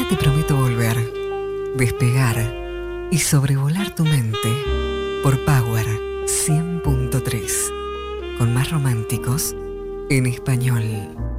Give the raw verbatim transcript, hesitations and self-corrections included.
te prometo volver, despegar y sobrevolar tu mente por Power cien punto tres, con más románticos en español.